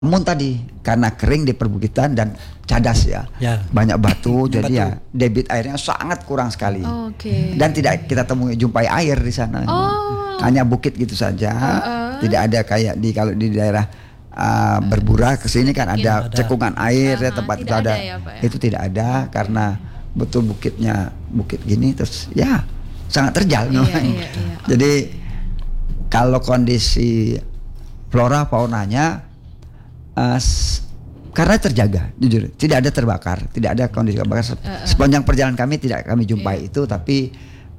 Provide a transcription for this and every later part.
Namun tadi karena kering di perbukitan dan cadas ya, banyak batu, jadi ya debit airnya sangat kurang sekali. Dan tidak kita jumpai air di sana. Hanya bukit gitu saja. Tidak ada kayak kalau di daerah Berbura ke sini kan ada cekungan air ya, tempat itu ada. Ya, Pak, ya? Itu tidak ada karena betul bukitnya bukit gini terus ya sangat terjal. Iya. Jadi kalau kondisi flora faunanya karena terjaga, jujur tidak ada terbakar, tidak ada kondisi terbakar. Sepanjang perjalanan kami tidak kami jumpai itu, tapi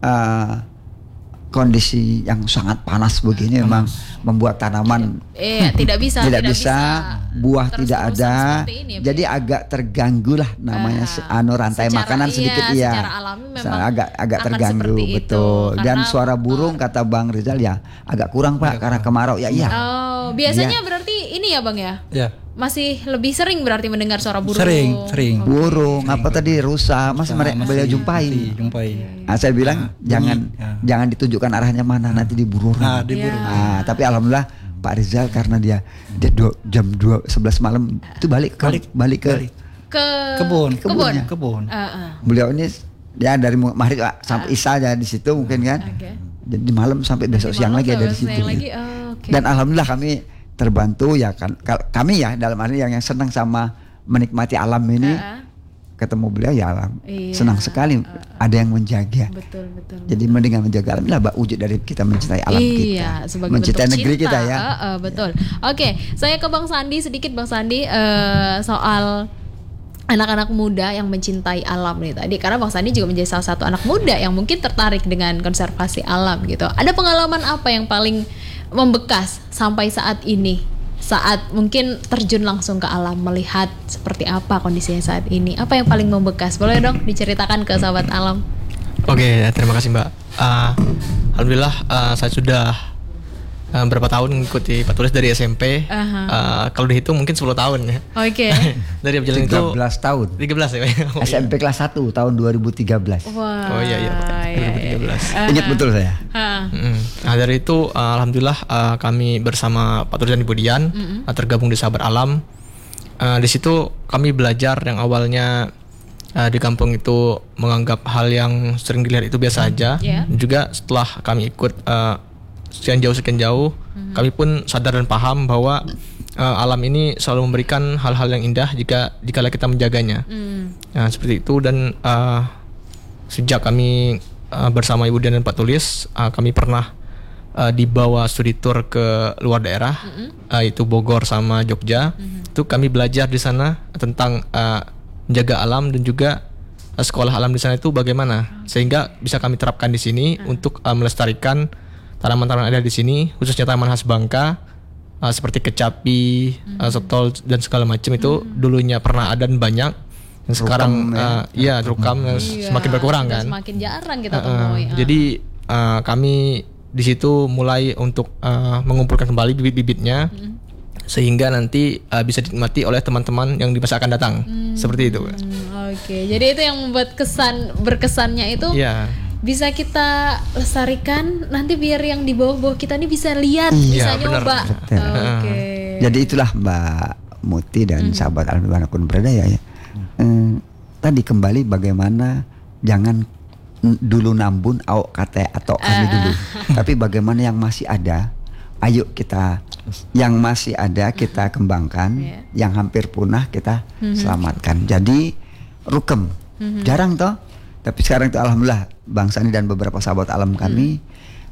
kondisi yang sangat panas begini memang membuat tanaman tidak bisa buah tidak ada, ini, jadi agak terganggu lah namanya rantai makanan sedikit secara alami memang agak terganggu betul. Dan suara burung kata Bang Rizal ya agak kurang Pak karena kemarau ya. Biasanya berarti ini ya Bang ya? Masih lebih sering berarti mendengar suara burung. Sering. Burung apa tadi rusa masih beliau jumpai. Nah, saya bilang jangan ditunjukkan arahnya mana, nanti diburu. Tapi alhamdulillah Pak Rizal karena dia jam 11 malam itu balik ke kebun. Beliau ini ya dari maghrib sampai isya aja di situ mungkin kan. Jadi malam sampai besok siang lagi ada di situ. Dan alhamdulillah kami terbantu ya kan, kami ya dalam arti yang senang sama menikmati alam ini, ketemu beliau ya alam senang sekali ada yang menjaga. Betul. Jadi mendingan menjaga alam lah wujud dari kita mencintai alam kita, mencintai negeri kita ya. Betul. Oke, saya ke Bang Sandi sedikit Bang Sandi soal anak-anak muda yang mencintai alam nih tadi, karena Bang Sandi juga menjadi salah satu anak muda yang mungkin tertarik dengan konservasi alam gitu. Ada pengalaman apa yang paling membekas sampai saat ini, saat mungkin terjun langsung ke alam, melihat seperti apa kondisinya saat ini, apa yang paling membekas? Boleh dong diceritakan ke sahabat alam. Oke, terima kasih Mbak. Alhamdulillah saya sudah berapa tahun mengikuti Pak Tulis dari SMP. Kalau dihitung mungkin 10 tahun ya. Dari berjalan itu 13 tahun. 13 ya. SMP kelas 1 tahun 2013. Oh iya. 2013. Ingat betul saya. Nah dari itu alhamdulillah kami bersama Pak Tulis dan Ibu Dian tergabung di Sahabat Alam. Di situ kami belajar yang awalnya di kampung itu menganggap hal yang sering dilihat itu biasa aja. Juga setelah kami ikut sekian jauh kami pun sadar dan paham bahwa alam ini selalu memberikan hal-hal yang indah jika kita menjaganya. Nah seperti itu. Dan sejak kami bersama Ibu Dian dan Pak Tulis, kami pernah dibawa studi tour ke luar daerah, itu Bogor sama Jogja. Itu kami belajar di sana tentang menjaga alam dan juga sekolah alam di sana itu bagaimana, sehingga bisa kami terapkan di sini untuk melestarikan tanaman-tanaman ada di sini, khususnya tanaman khas Bangka seperti kecapi, setol dan segala macam itu dulunya pernah ada dan banyak. Dan sekarang rukam semakin berkurang kan. Semakin jarang kita temui. Jadi kami di situ mulai untuk mengumpulkan kembali bibit-bibitnya sehingga nanti bisa dinikmati oleh teman-teman yang di masa akan datang. Seperti itu. Jadi itu yang membuat berkesannya itu. Bisa kita lestarikan nanti biar yang di bawah-bawah kita ini bisa lihat, bisa nyoba. Jadi itulah Mbak Muti dan sahabat alam dimanapun berada ya. Tadi kembali bagaimana jangan dulu nambun atau kami dulu, tapi bagaimana yang masih ada, ayo kita yang masih ada kita kembangkan, yang hampir punah kita selamatkan. Jadi rukem jarang toh. Tapi sekarang itu alhamdulillah Bang Sani dan beberapa sahabat alam kami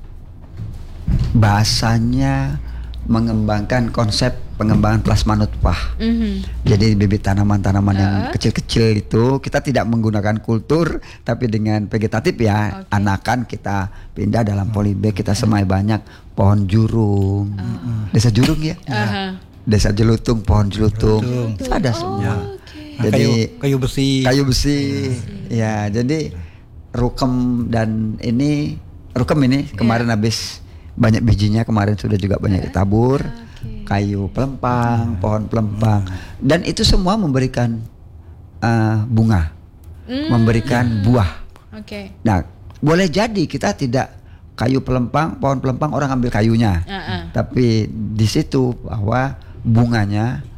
bahasanya mengembangkan konsep pengembangan plasma nutfah. Jadi bibit tanaman-tanaman yang kecil-kecil itu kita tidak menggunakan kultur, tapi dengan vegetatif ya. Anakan kita pindah dalam polybag, kita semai banyak pohon jurung, desa jurung ya, desa jelutung, pohon jelutung, itu ada semua. Jadi kayu besi. Ya, jadi rukem ini kemarin habis banyak bijinya, kemarin sudah juga banyak ditabur. Kayu pelempang, pohon pelempang, dan itu semua memberikan bunga, memberikan buah. Nah, boleh jadi kita tidak kayu pelempang, pohon pelempang orang ambil kayunya, tapi di situ bahwa bunganya